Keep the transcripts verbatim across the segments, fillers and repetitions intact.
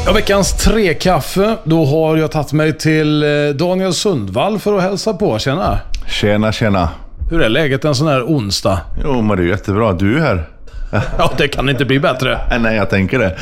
Ja, veckans tre kaffe. Då har jag tagit mig till Daniel Sundvall för att hälsa på. Tjena. Tjena, tjena. Hur är läget en sån här onsdag? Jo, men det är jättebra. Du är här. Ja, det kan inte bli bättre. Nej, jag tänker det.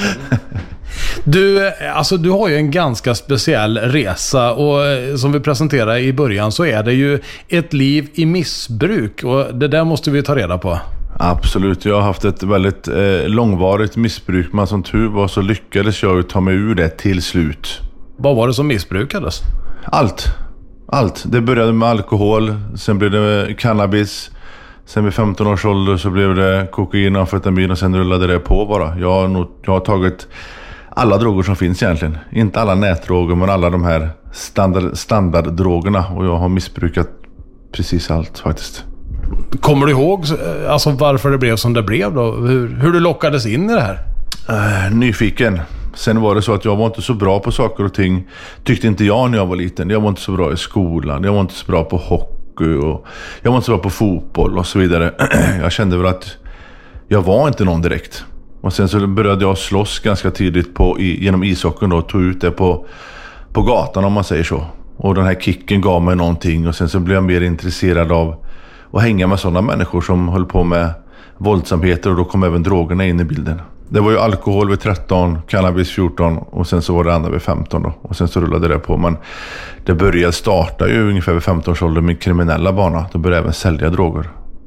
Du, alltså du har ju en ganska speciell resa och som vi presenterade i början så är det ju ett liv i missbruk och det där måste vi ta reda på. Absolut, jag har haft ett väldigt eh, långvarigt missbruk, men som tur var så lyckades jag ta mig ur det till slut. Vad var det som missbrukades? Allt, allt. Det började med alkohol, sen blev det cannabis, sen vid femton års ålder så blev det kokain och amfetamin och sen rullade det på bara. Jag har, nog, jag har tagit alla droger som finns egentligen. Inte alla nätdroger, men alla de här standard, standarddrogerna, och jag har missbrukat precis allt faktiskt. Kommer du ihåg alltså, varför det blev som det blev då? Hur, hur du lockades in i det här? Uh, nyfiken. Sen var det så att jag var inte så bra på saker och ting. Tyckte inte jag när jag var liten. Jag var inte så bra i skolan. Jag var inte så bra på hockey. Och jag var inte så bra på fotboll och så vidare. Jag kände väl att jag var inte någon direkt. Och sen så började jag slåss ganska tidigt på, i, genom ishockeyn då. Tog ut det på, på gatan om man säger så. Och den här kicken gav mig någonting. Och sen så blev jag mer intresserad av och hänga med sådana människor som höll på med våldsamheter, och då kom även drogerna in i bilden. Det var ju alkohol vid tretton, cannabis fjorton och sen så var det andra vid femton då. Och sen så rullade det på, men det började starta ju ungefär vid femton års ålder med kriminella bana. Då började även sälja droger.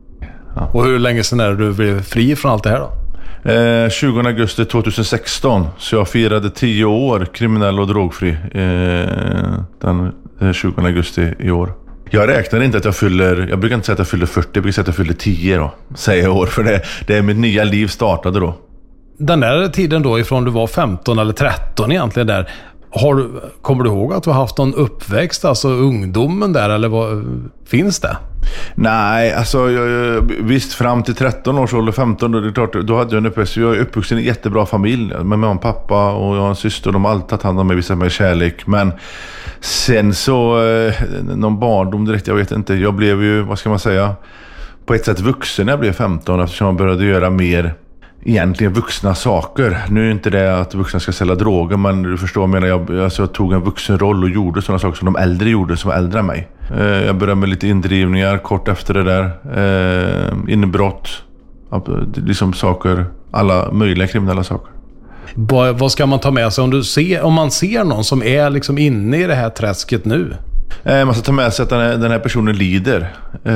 Ja. Och hur länge sedan är det du blev fri från allt det här då? Eh, tjugonde augusti tjugohundrasexton, så jag firade tio år kriminell och drogfri eh, den eh, tjugonde augusti i år. Jag räknar inte att jag fyller, jag brukar inte säga att jag fyller fyrtio, jag brukar säga att jag fyller tio då, säger jag år, för det, det är mitt nya liv startade då. Den där tiden då ifrån du var femton eller tretton egentligen där, har du, kommer du ihåg att du har haft någon uppväxt, alltså ungdomen där, eller vad, finns det? Nej, alltså jag, visst fram till tretton års ålder, femton, då, det är klart, då hade jag en uppväxt. Jag är uppvuxen i en jättebra familj med mamma och pappa, och jag har en syster, de har alltid tagit hand om mig, visat mig kärlek. Men sen så, eh, någon barndom direkt, jag vet inte. Jag blev ju, vad ska man säga, på ett sätt vuxen när jag blev femton, eftersom jag började göra mer egentligen vuxna saker. Nu är inte det att vuxna ska sälja droger, men du förstår, menar jag, alltså jag tog en vuxen roll och gjorde sådana saker som de äldre gjorde, som var äldre än mig. Eh, jag började med lite indrivningar kort efter det där. Eh, inbrott, liksom saker, alla möjliga kriminella saker. Vad, vad ska man ta med sig om, du ser, om man ser någon som är liksom inne i det här träsket nu? Eh, man ska ta med sig att den här, den här personen lider,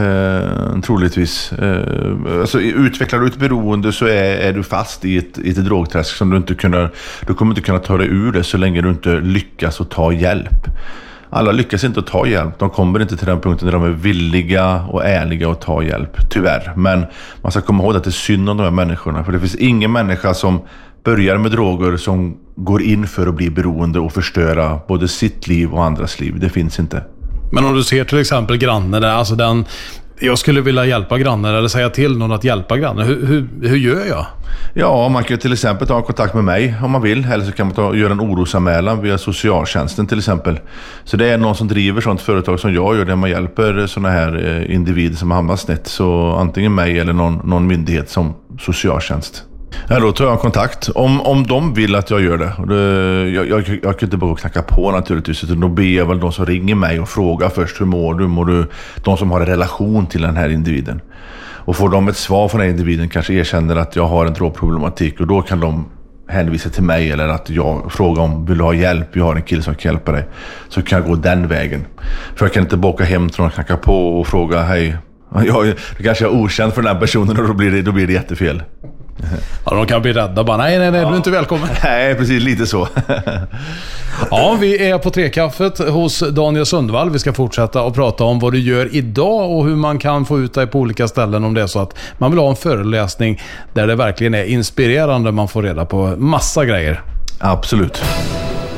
eh, troligtvis. Eh, alltså, utvecklar du ett beroende så är, är du fast i ett, i ett drogträsk som du inte kunna, du kommer inte kunna ta dig ur det så länge du inte lyckas att ta hjälp. Alla lyckas inte att ta hjälp. De kommer inte till den punkten där de är villiga och ärliga att ta hjälp, tyvärr. Men man ska komma ihåg att det är synd om de här människorna, för det finns ingen människa som börjar med droger som går in för att bli beroende och förstöra både sitt liv och andras liv. Det finns inte. Men om du ser till exempel grannen där, alltså den, jag skulle vilja hjälpa grannen eller säga till någon att hjälpa grannen. Hur, hur, hur gör jag? Ja, man kan till exempel ta kontakt med mig om man vill. Eller så kan man ta, göra en orosanmälan via socialtjänsten till exempel. Så det är någon som driver sånt företag som jag gör, där man hjälper såna här individer som har hamnat snett. Så antingen mig eller någon, någon myndighet som socialtjänst. Ja, då tar jag kontakt. Om, om de vill att jag gör det. det jag, jag, jag kan inte bara knacka på naturligtvis. Utan då ber jag väl de som ringer mig och frågar först: hur mår du? Mår du? De som har en relation till den här individen. Och får de ett svar från den här individen, kanske erkänner att jag har en drogproblematik, och då kan de hänvisa till mig, eller att jag frågar om vill du ha hjälp, jag har en kille som kan hjälpa dig. Så kan jag gå den vägen. För jag kan inte baka hem till någon, knacka på och fråga hej. Jag, jag kanske är okänd för den här personen, och då blir det, då blir det jättefel. Ja, de kan bli rädda bara, nej, nej, nej, ja. Du är inte välkommen. Nej, precis, lite så. Ja, vi är på Trekaffet hos Daniel Sundvall. Vi ska fortsätta att prata om vad du gör idag och hur man kan få ut dig på olika ställen, om det är så att man vill ha en föreläsning där det verkligen är inspirerande, man får reda på massa grejer. Absolut.